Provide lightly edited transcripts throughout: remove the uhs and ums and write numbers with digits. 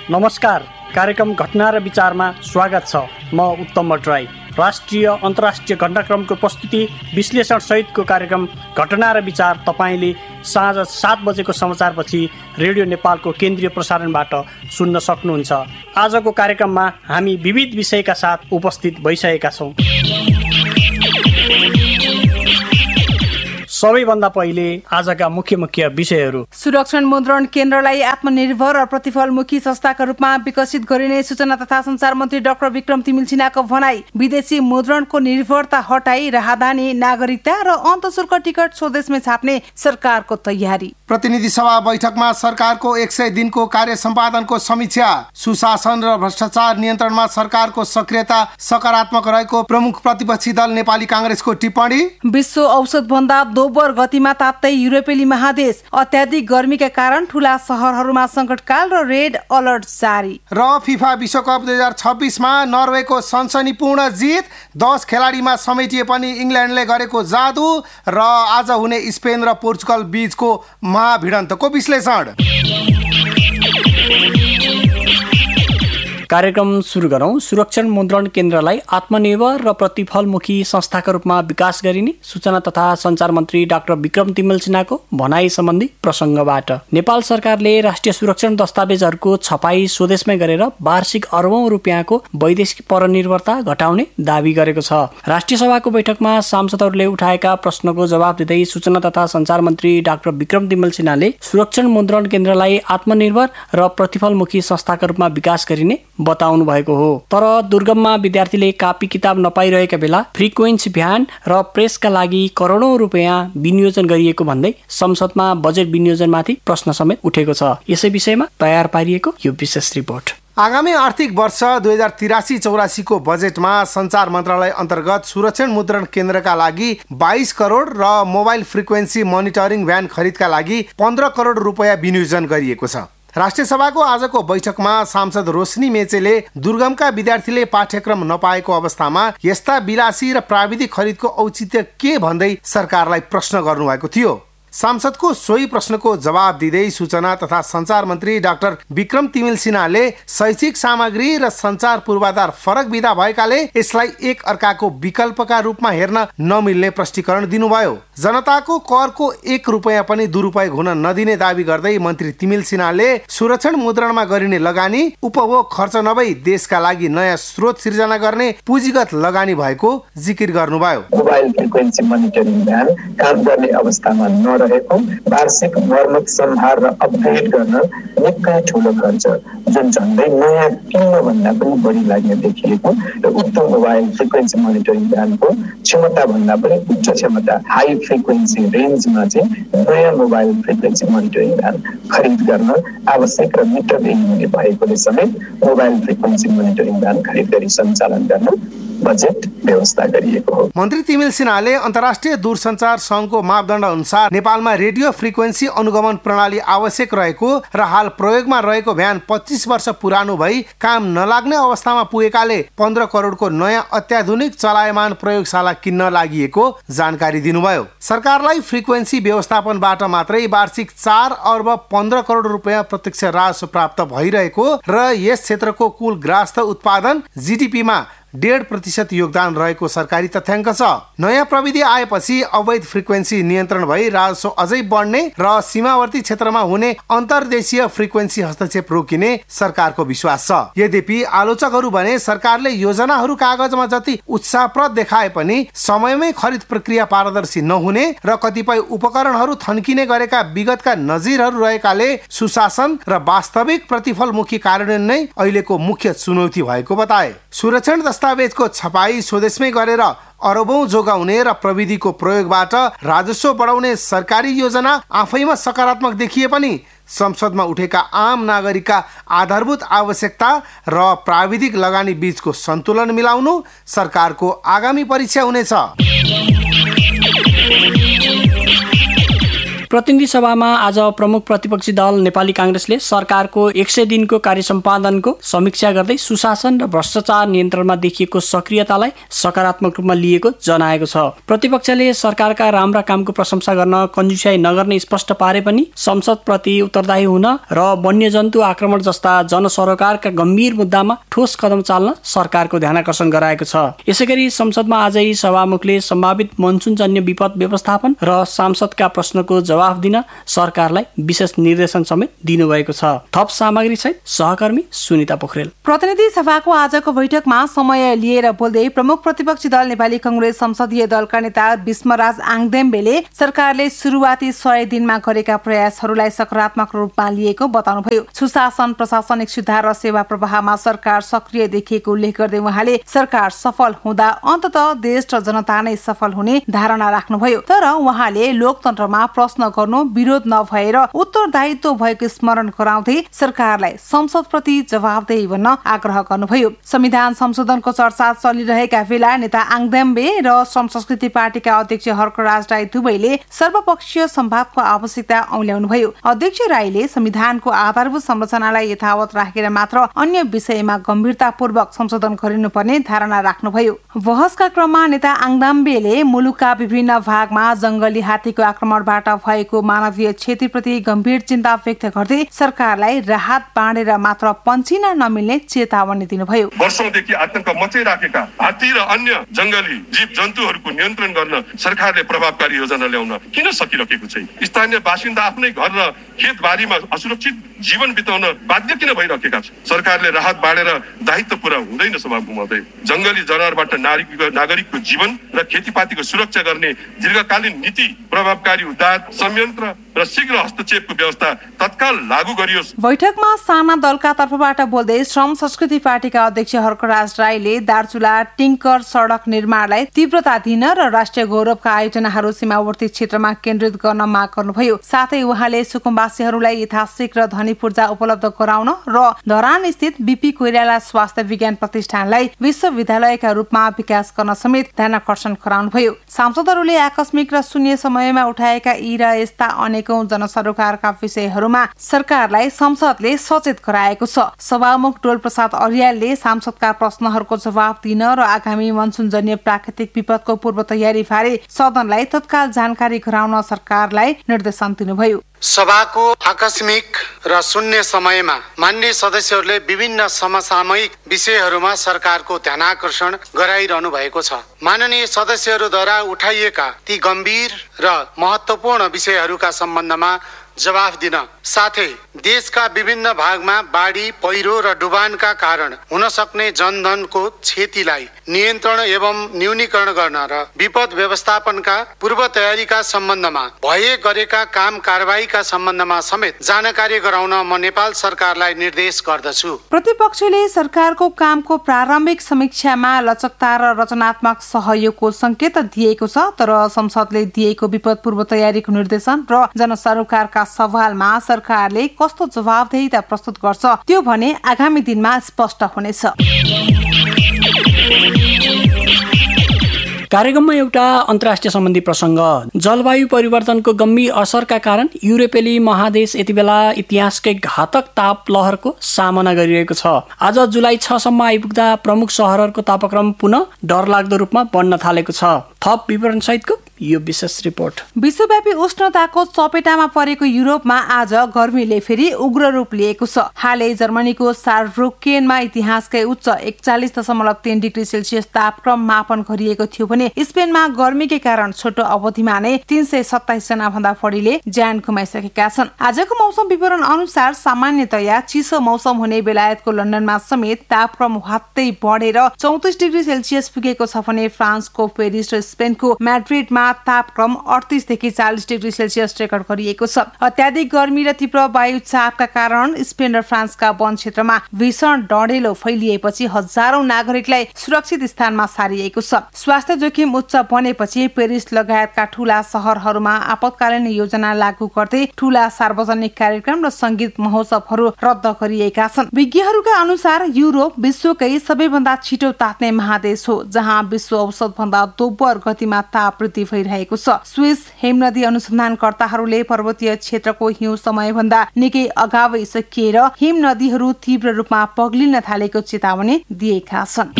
नमस्कार, कार्यक्रम घटना र विचारमा स्वागत छ। म उत्तम भट्टराई। राष्ट्रिय अन्तर्राष्ट्रिय घटनाक्रमको प्रस्तुति विश्लेषण सहितको कार्यक्रम घटना र विचार तपाईँले साँझ 7 बजेको समाचारपछि रेडियो नेपालको केन्द्रीय प्रसारणबाट सुन्न सक्नुहुन्छ। आजको कार्यक्रममा हामी विविध विषयका साथ उपस्थित भइसकेका छौँ। सबैभन्दा पहिले आजका मुख्य विषयहरू। सुरक्षण मुद्रण केन्द्रलाई आत्मनिर्भर र प्रतिफलमुखी संस्थाका रूपमा विकसित गरिने सूचना तथा सञ्चार मन्त्री डाक्टर विक्रम तिमिल सिन्हाको भनाई। विदेशी मुद्रणको निर्भरता हटाई राहदानी, नागरिकता र अन्तःशुल्क टिकट स्वदेशमै छाप्ने सरकारको तयारी। प्रतिनिधि सभा बैठकमा सरकारको 100 दिनको कार्य सम्पादनको समीक्षा। सुशासन र भ्रष्टाचार नियन्त्रणमा सरकारको सक्रियता सकारात्मक रहेको प्रमुख प्रतिपक्षी दल नेपाली कांग्रेसको टिप्पणी। विश्व औसतभन्दा दोब्बर गतिमा तात्दै युरोपेली महादेश। अत्याधिक गर्मीका कारण ठूला शहरहरूमा संकटकाल र रेड अलर्ट जारी। र फिफा विश्वकप 2026 मा नर्वेको सनसनीपूर्ण जित। 10 खेलाडीमा समेटिए पनि इङ्ल्यान्डले गरेको जादु र आज हुने स्पेन र पोर्चुगल बीचको महाभिडन्तको विश्लेषण। कार्यक्रम सुरु गरौँ। सुरक्षण मुद्रण केन्द्रलाई आत्मनिर्भर र प्रतिफलमुखी संस्थाका रूपमा विकास गरिने सूचना तथा सञ्चार मन्त्री डाक्टर विक्रम तिमिल सिन्हाको भनाई सम्बन्धी प्रसङ्गबाट। नेपाल सरकारले राष्ट्रिय सुरक्षण दस्तावेजहरूको छपाई स्वदेशमै गरेर वार्षिक अरबौं रुपियाँको वैदेशिक परनिर्भरता घटाउने दावी गरेको छ। राष्ट्रिय सभाको बैठकमा सांसदहरूले उठाएका प्रश्नको जवाब दिँदै सूचना तथा सञ्चार मन्त्री डाक्टर विक्रम तिमिल सिन्हाले सुरक्षण मुद्रण केन्द्रलाई आत्मनिर्भर र प्रतिफलमुखी संस्थाका रूपमा विकास गरिने बताउनु भएको हो। तर दुर्गममा विद्यार्थीले कापी किताब नपाइरहेका बेला फ्रिक्वेन्सी भ्यान र प्रेसका लागि करोडौं रुपियाँ विनियोजन गरिएको भन्दै संसदमा बजेट विनियोजनमाथि प्रश्न समेत उठेको छ। यसै विषयमा तयार पारिएको यो विशेष रिपोर्ट। आगामी आर्थिक वर्ष 2083-84 को बजेटमा सञ्चार मन्त्रालय अन्तर्गत सुरक्षण मुद्रण केन्द्रका लागि 22 करोड र मोबाइल फ्रिक्वेन्सी मोनिटरिङ भ्यान खरिदका लागि 15 करोड रुपियाँ विनियोजन गरिएको छ। राष्ट्रिय सभाको आजको बैठकमा सांसद रोशनी मेचेले दुर्गमका विद्यार्थीले पाठ्यक्रम नपाएको अवस्थामा यस्ता विलासी र प्राविधिक खरिदको औचित्य के भन्दै सरकारलाई प्रश्न गर्नुभएको थियो। सांसदको सोही प्रश्नको जवाब दिँदै सूचना तथा सञ्चार मन्त्री डाक्टर विक्रम तिमिल सिन्हाले शैक्षिक सामग्री र सञ्चार पूर्वाधार फरक विधा भएकाले यसलाई एक अर्काको विकल्पका रूपमा हेर्न नमिल्ने प्रष्टीकरण दिनुभयो। जनताको करको 1 रुपियाँ पनि दुरुपयोग हुन नदिने दावी गर्दै मन्त्री तिमिल सिन्हाले सुरक्षण मुद्रणमा गरिने लगानी उपभोग खर्च नभई देशका लागि नयाँ स्रोत सिर्जना गर्ने पुँजीगत लगानी भएको जिकिर गर्नुभयो। मोबाइल फ्रिक्वेन्सी मोनिटरिङ भ्यान काम गर्ने अवस्थामा रहेको वार्षिक मर्मत सम्हार र अपग्रेड गर्न निकै ठुलो खर्च जुन झन्डै नयाँ किन्न भन्दा पनि बढी लाग्ने देखिएको र उक्त मोबाइल फ्रिक्वेन्सी मोनिटरिङ भ्यानको क्षमता भन्दा पनि उच्च क्षमता हाई फ्रिक्वेन्सी रेन्जमा चाहिँ नयाँ मोबाइल फ्रिक्वेन्सी मोनिटरिङ भ्यान खरिद गर्न आवश्यक र मितव्ययी हुने भएकोले समेत मोबाइल फ्रिक्वेन्सी मोनिटरिङ भ्यान खरिद गरी सञ्चालन गर्न बजेट व्यवस्था गरिएको हो। मन्त्री तिमिल सिन्हाले अन्तर्राष्ट्रिय दूरसञ्चार सङ्घको मापदण्ड अनुसार नेपालमा रेडियो फ्रिक्वेन्सी अनुगमन प्रणाली आवश्यक रहेको र हाल प्रयोगमा रहेको भ्यान 25 वर्ष पुरानो भई काम नलाग्ने अवस्थामा पुगेकाले 15 करोडको नयाँ अत्याधुनिक चलायमान प्रयोगशाला किन्न लागि जानकारी दिनुभयो। सरकारलाई फ्रिक्वेन्सी व्यवस्थापनबाट मात्रै वार्षिक 4 अर्ब 15 करोड रुपियाँ प्रत्यक्ष राजस्व प्राप्त भइरहेको र यस क्षेत्रको कुल ग्राहस्थ उत्पादन जीडीपीमा 1.5% योगदान रहेको सरकारी तथ्याङ्क छ। नयाँ प्रविधि आएपछि अवैध फ्रिक्वेन्सी नियन्त्रण भई राजस्व अझै बढ्ने र सीमावर्ती क्षेत्रमा हुने अन्तर्देशीय फ्रिक्वेन्सी हस्तक्षेप रोकिने सरकारको विश्वास छ। यद्यपि आलोचकहरू भने सरकारले योजनाहरू कागजमा जति उत्साहप्रद देखाए पनि समयमै खरिद प्रक्रिया पारदर्शी नहुने र कतिपय उपकरणहरू थन्किने गरेका विगतका नजिरहरू रहेकाले सुशासन र वास्तविक प्रतिफलमुखी कार्यान्वयन नै अहिलेको मुख्य चुनौती भएको बताए। सुरक्षण दस्तावेजको छपाई स्वदेशमै गरेर अरबौं जोगाउने र प्रविधिको प्रयोगबाट राजस्व बढाउने सरकारी योजना आफैमा सकारात्मक देखिए पनि संसदमा उठेका आम नागरिकका आधारभूत आवश्यकता र प्राविधिक लगानी बीचको सन्तुलन मिलाउनु सरकारको आगामी परीक्षा हुनेछ। प्रतिनिधि सभामा आज प्रमुख प्रतिपक्षी दल नेपाली कांग्रेसले सरकारको 100 दिनको कार्य सम्पादनको समीक्षा गर्दै सुशासन र भ्रष्टाचार नियन्त्रणमा देखिएको सक्रियतालाई सकारात्मक रूपमा लिएको जनाएको छ। प्रतिपक्षले सरकारका राम्रा कामको प्रशंसा गर्न कन्जुस्याइ नगर्ने स्पष्ट पारे पनि संसदप्रति उत्तरदायी हुन र वन्यजन्तु आक्रमण जस्ता जनसरोकारका गम्भीर मुद्दामा ठोस कदम चाल्न सरकारको ध्यानाकर्षण गराएको छ। यसैगरी संसदमा आजै सभामुखले सम्भावित मनसुनजन्य विपद व्यवस्थापन र सांसदका प्रश्नको जवाफ दिन सरकारलाई विशेष निर्देशन समेत दिनुभएको छ। थप सामग्री सहित सहकर्मी सुनिता पोखरेल। प्रतिनिधि सभाको आजको बैठकमा समय लिएर बोल्दै प्रमुख प्रतिपक्षी दल नेपाली कांग्रेस संसदीय दलका नेता विष्मराज आङदेम्बेले सरकारले सुरुवाती 100 दिनमा गरेका प्रयासहरूलाई सकारात्मक रूपमा लिएको बताउनुभयो। सुशासन, प्रशासनिक सुधार र सेवा प्रवाहमा सरकार सक्रिय देखिएको उल्लेख गर्दै उहाँले सरकार सफल हुँदा अन्ततः देश र जनता नै सफल हुने धारणा राख्नुभयो। तर उहाँले लोकतन्त्रमा प्रश्न गर्नु विरोध नभएर उत्तरदायित्व भएको स्मरण गराउँदै सरकारलाई संसदप्रति जवाफदेही बन्न आग्रह गर्नुभयो। संविधान संशोधनको चर्चा चलिरहेका बेला नेता आङदेम्बे र श्रम संस्कृति पार्टीका अध्यक्ष हर्कराज राई दुवैले सर्वपक्षीय संवादको आवश्यकता औल्याउनुभयो। अध्यक्ष राईले संविधानको आधारभूत संरचनालाई यथावत राखेर मात्र अन्य विषयमा गम्भीरतापूर्वक संशोधन गरिनुपर्ने धारणा राख्नुभयो। बहसका क्रममा नेता आङदेम्बेले मुलुकका विभिन्न भागमा जंगली हात्तीको आक्रमणबाट भएको मानवीय क्षतिप्रति गम्भीर चिन्ता व्यक्त गर्दै सरकारलाई राहत बाँडेर मात्र पन्छिन नमिल्ने चेतावनी दिनुभयो। वर्षौंदेखि आतंक मचाइराखेका हात्ती र अन्य जंगली जीव जन्तुहरूको नियन्त्रण गर्न सरकारले प्रभावकारी योजना ल्याउन किन सकिरहेको छैन? स्थानीय बासिन्दा आफ्नै घर र खेतबारीमा असुरक्षित जीवन बिताउन बाध्य किन भइरहेका छन्? सरकारले राहत बाँडेर दायित्व पूरा हुँदैन सभामुख महोदय। जंगली जनावरबाट नागरिकको जीवन र खेतीपातीको सुरक्षा गर्ने दीर्घकालीन नीति, प्रभावकारी उद्धार संयन्त्र र शीघ्र हस्तक्षेपको व्यवस्था तत्काल लागू गरियोस्। बैठकमा साना दलका तर्फबाट बोल्दै श्रम संस्कृति पार्टीका अध्यक्ष हर्कराज राईले दार्चुला टिङ्कर सडक निर्माणलाई तीव्रता दिन र राष्ट्रिय गौरवका आयोजनाहरू सीमावर्ती क्षेत्रमा केन्द्रित गर्न माग गर्नुभयो। साथै उहाँले सुकुम्बासीहरूलाई यथाशीघ्र धनी पूर्जा उपलब्ध गराउन र धरान स्थित बीपी कोइराला स्वास्थ्य विज्ञान प्रतिष्ठानलाई विश्वविद्यालयका रूपमा विकास गर्न समेत ध्यानाकर्षण गराउनुभयो। सांसदहरूले आकस्मिक र शून्य समयमा उठाएका यी र यस्ता अनेकौं जनसरोकारका विषयहरूमा सरकारलाई संसदले सचेत गराएको छ। सभामुख डोल प्रसाद अर्यालले सांसदका प्रश्नहरूको जवाफ दिन र आगामी मनसुनजन्य प्राकृतिक विपदको पूर्व तयारी बारे सदनलाई तत्काल जानकारी गराउन सरकारलाई निर्देशन दिनुभयो। सभाको आकस्मिक र शून्य समयमा मान्य सदस्यहरूले विभिन्न समसामयिक विषयहरूमा सरकारको ध्यानाकर्षण गराइरहनु भएको छ। माननीय सदस्यहरूद्वारा उठाइएका ती गम्भीर र महत्त्वपूर्ण विषयहरूका सम्बन्धमा जवाफ दिन साथै देशका विभिन्न भागमा बाढी, पहिरो र डुबानका कारण हुन सक्ने जनधनको क्षतिलाई नियन्त्रण एवं न्यूनीकरण गर्न र विपद व्यवस्थापनका पूर्व तयारीका सम्बन्धमा भए गरेका काम कारबाहीका सम्बन्धमा समेत जानकारी गराउन म नेपाल सरकारलाई निर्देश गर्दछु। प्रतिपक्षले सरकारको कामको प्रारम्भिक समीक्षामा लचकता र रचनात्मक सहयोगको संकेत दिएको छ, तर संसदले दिएको विपद पूर्व तयारीको निर्देशन र जनसरोकारका सवालमा सरकारले कस्तो जवाफदेहिता प्रस्तुत गर्छ त्यो भने आगामी दिनमा स्पष्ट हुनेछ। कार्यक्रममा एउटा अन्तर्राष्ट्रिय सम्बन्धी प्रसङ्ग। जलवायु परिवर्तनको गम्भीर असरका कारण युरोपेली महादेश यति बेला इतिहासकै घातक ताप लहरको सामना गरिरहेको छ। आज जुलाई 6 सम्म आइपुग्दा प्रमुख सहरहरूको तापक्रम पुनः डरलाग्दो रूपमा बढ्न थालेको छ। थप विवरण सहितको यो विशेष रिपोर्ट। विश्वव्यापी उष्णताको चपेटामा परेको युरोपमा आज गर्मीले फेरि उग्र रूप लिएको छ। हालै जर्मनीको सारब्रुकेनमा इतिहासकै उच्च 41.3 डिग्री सेल्सियस तापक्रम मापन गरिएको थियो भने स्पेनमा गर्मीकै कारण छोटो अवधिमा नै 327 जना भन्दा बढीले ज्यान गुमाइसकेका छन्। आजको मौसम विवरण अनुसार सामान्यतया चिसो मौसम हुने बेलायतको लन्डनमा समेत तापक्रम हत्तै बढेर 34 डिग्री सेल्सियस पुगेको छ भने फ्रान्सको पेरिस र स्पेनको म्याड्रिडमा तापक्रम 38 देखि 40 डिग्री सेल्सियस रेकर्ड गरिएको छ। अत्याधिक गर्मी र तीव्र वायु चापका कारण स्पेन र फ्रान्सका वन क्षेत्रमा भीषण डढेलो फैलिएपछि हजारौं नागरिकलाई सुरक्षित स्थानमा सारिएको छ। स्वास्थ्य जोखिम उच्च बनेपछि पेरिस लगायतका ठूला शहरहरूमा आपतकालीन योजना लागू गर्दै ठूला सार्वजनिक कार्यक्रम र संगीत महोत्सवहरू रद्द गरिएका छन्। विज्ञहरूका अनुसार युरोप विश्वकै सबैभन्दा छिटो तात्ने महादेश हो, जहाँ विश्व औसत भन्दा दोब्बर गतिमा ताप वृद्धि भइरहेको छ। स्विस हिमनदी अनुसन्धानकर्ताहरूले पर्वतीय क्षेत्रको हिउँ समयभन्दा निकै अगावै सकिएर हिमनदीहरू तीव्र रूपमा पग्लिन थालेको चेतावनी दिएका छन्।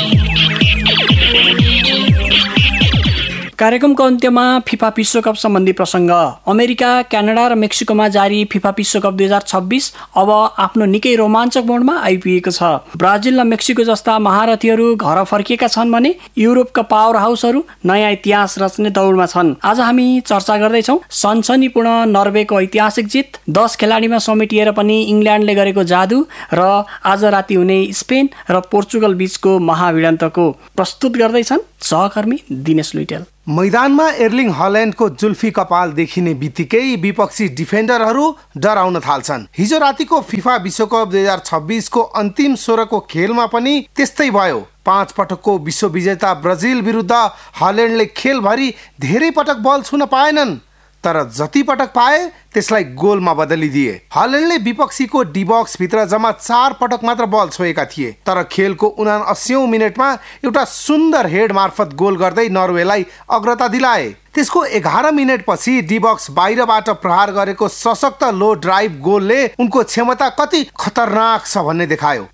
कार्यक्रमको अन्त्यमा फिफा विश्वकप सम्बन्धी प्रसङ्ग। अमेरिका, क्यानाडा र मेक्सिकोमा जारी फिफा विश्वकप 2026 अब आफ्नो निकै रोमाञ्चक मोडमा आइपुगेको छ। ब्राजिल र मेक्सिको जस्ता महारथीहरू घर फर्किएका छन् भने युरोपका पावर हाउसहरू नयाँ इतिहास रच्ने दौडमा छन्। आज हामी चर्चा गर्दैछौँ सनसनीपूर्ण नर्वेको ऐतिहासिक जित, 10 खेलाडीमा समेटिएर पनि इङ्ल्यान्डले गरेको जादु र आज राति हुने स्पेन र पोर्चुगल बीचको महाभिडन्तको प्रस्तुत गर्दैछन् सहकर्मी दिनेश लुइटेल। मैदानमा एर्लिङ हल्यान्डको जुल्फी कपाल देखिने बित्तिकै विपक्षी डिफेन्डरहरू डराउन थाल्छन्। हिजो रातिको फिफा विश्वकप 2026 को अन्तिम 16 को खेलमा पनि त्यस्तै भयो। 5 पटकको विश्व विजेता ब्राजिल विरुद्ध हल्यान्डले खेलभरि धेरै पटक बल छुन पाएनन्, तर जति पटक पाए त्यसलाई गोलमा बदलिदिए। हल्यान्डले विपक्षीको डी बक्स भित्र जम्मा 4 पटक मात्र बल छोएका थिए, तर खेलको 79औं मिनेटमा एउटा सुन्दर हेड मार्फत गोल गर्दै नर्वेलाई अग्रता दिलाए। त्यसको 11 मिनेटपछि डी बक्स बाहिरबाट प्रहार गरेको सशक्त लो ड्राइभ गोलले उनको क्षमता कति खतरनाक छ भन्ने देखायो।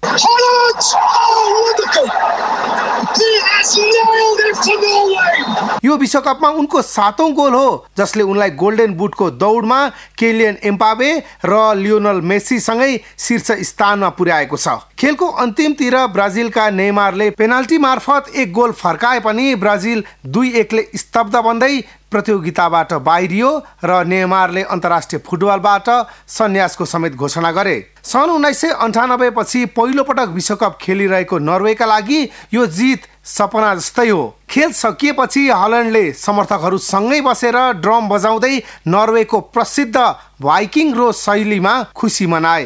यो विश्वकपमा उनको 7औं गोल हो, जसले उनलाई गोल्डन बुटको दौडमा केलियन एम्बापे र लियोनल मेसी सँगै शीर्ष स्थानमा पुर्याएको छ। खेलको अन्तिमतिर ब्राजिलका नेमारले पेनाल्टी मार्फत 1 गोल फर्काए पनि ब्राजिल 2-1 ले स्तब्ध बन्दै प्रतियोगिताबाट बाहिरियो र नेमारले अन्तर्राष्ट्रिय फुटबलबाट सन्यासको समेत घोषणा गरे। सन् 1998 पछि पहिलो पटक विश्वकप खेलिरहेको नर्वेका लागि यो जित सपना जस्तै हो। खेल सकिएपछि हल्यान्डले समर्थकहरू सँगै बसेर ड्रम बजाउँदै नर्वेको प्रसिद्ध भाइकिङ रो शैलीमा खुसी मनाए।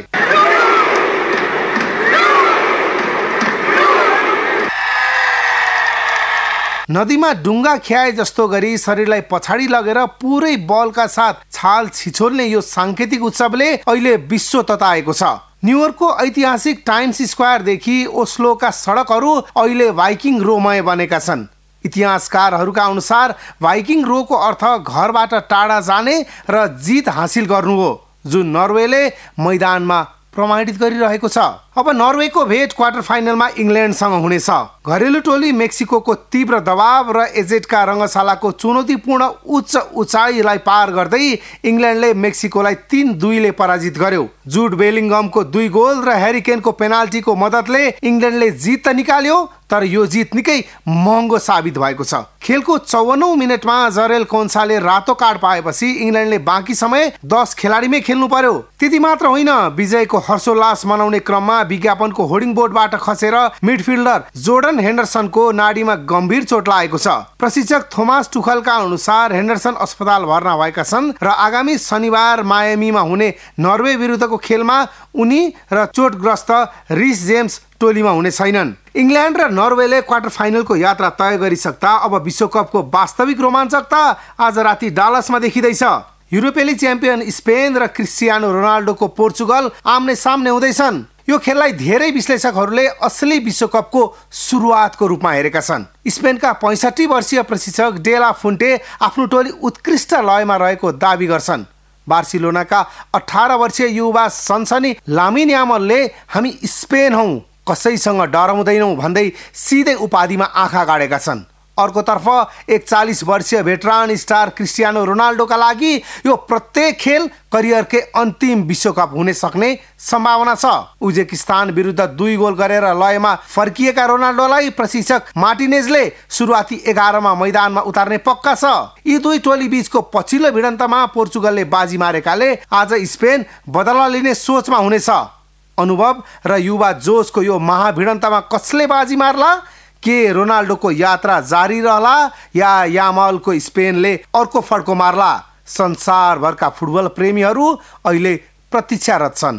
नदीमा डुङ्गा ख्याए जस्तो गरी शरीरलाई पछाडि लगेर पुरै बलका साथ छाल छिछोल्ने यो सांकेतिक उत्सवले अहिले विश्व तताएको छ। न्युयोर्कको ऐतिहासिक टाइम्स स्क्वायरदेखि ओस्लोका सडकहरू अहिले भाइकिङ रोमय बनेका छन्। इतिहासकारहरूका अनुसार भाइकिङ रोको अर्थ घरबाट टाढा जाने र जित हासिल गर्नु हो, जुन नर्वेले मैदानमा प्रमाणित गरिरहेको छ। अब नर्वेको भेट क्वार्टर फाइनलमा इङ्ल्यान्डसँग हुनेछ। घरेलु टोली मेक्सिकोको तीव्र दबाव र एजेटका रङ्गशालाको चुनौतीपूर्ण उच्च उचाइलाई पार गर्दै इङ्ल्यान्डले मेक्सिकोलाई 3-2 ले पराजित गर्यो। जुड बेलिङ्गमको 2 गोल र ह्यारी केनको पेनाल्टीको मद्दतले इङ्ल्यान्डले जित त निकाल्यो, तर यो जित निकै महँगो साबित भएको छ। खेलको 54औं मिनेटमा जरेल कोन्साले रातो कार्ड पाएपछि इङ्ल्यान्डले बाँकी समय 10 खेलाडीमै खेल्नु पर्यो। त्यति मात्र होइन, विजयको हर्षोल्लास मनाउने क्रममा विज्ञापनको होर्डिङ बोर्डबाट खसेर मिडफिल्डर जोर्डन हेन्डरसनको नाडीमा गम्भीर चोट लागेको छ। प्रशिक्षक थोमास टुखलका अनुसार हेन्डरसन अस्पताल भर्ना भएका छन् र आगामी शनिबार मायामीमा हुने नर्वे विरुद्धको खेलमा उनी र चोटग्रस्त रिस जेम्स टोलीमा हुने छैनन्। इङ्ल्यान्ड र नर्वेले क्वार्टर फाइनलको यात्रा तय गरिसक्दा अब विश्वकपको वास्तविक रोमाञ्चकता आज राति डालसमा देखिँदैछ। युरोपेली च्याम्पियन स्पेन र क्रिस्टियानो रोनाल्डोको पोर्चुगल आम्ने सामने हुँदैछन्। यो खेललाई धेरै विश्लेषकहरूले असली विश्वकपको सुरुवातको रूपमा हेरेका छन्। स्पेनका 65 वर्षीय प्रशिक्षक डेला फुन्टे आफ्नो टोली उत्कृष्ट लयमा रहेको दावी गर्छन्। बार्सिलोनाका 18 वर्षीय युवा सनसनी लामिन यामलले हामी स्पेन हौं, कसैसँग डराउँदैनौं भन्दै सिधै उपाधिमा आँखा गाडेका छन्। अर्कोतर्फ 41 वर्षीय भेटरान स्टार क्रिस्टियानो रोनाल्डोका लागि यो प्रत्येक खेल करियरकै अन्तिम विश्वकप हुने सक्ने सम्भावना छ। उज्बेकिस्तान विरुद्ध 2 गोल गरेर लयमा फर्किएका रोनाल्डोलाई प्रशिक्षक मार्टिनेजले सुरुवाती 11 मा मैदानमा उतार्ने पक्का छ। यी दुई टोली बीचको पछिल्लो भिडन्तमा पोर्चुगलले बाजी मारेकाले आज स्पेन बदला लिने सोचमा हुनेछ। अनुभव र युवा जोशको यो महाभिडन्तमा कसले बाजी मार्ला? के रोनाल्डोको यात्रा जारी रहला या यामलको स्पेनले अर्को फड्को मार्ला? संसारभरका फुटबल प्रेमीहरू अहिले प्रतीक्षारत छन्।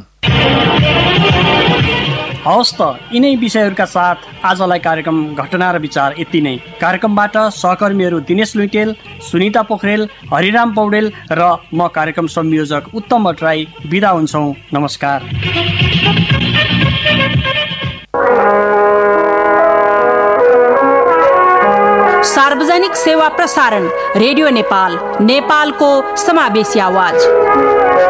हवस् त, यिनै विषयहरूका साथ आजलाई कार्यक्रम घटना र विचार यति नै। कार्यक्रमबाट सहकर्मीहरू दिनेश लुइटेल, सुनिता पोखरेल, हरिराम पौडेल र म कार्यक्रम संयोजक उत्तम भट्टराई बिदा हुन्छौँ। नमस्कार। सार्वजनिक सार्वजनिक सेवा प्रसारण रेडियो नेपाल, नेपालको समावेशी आवाज।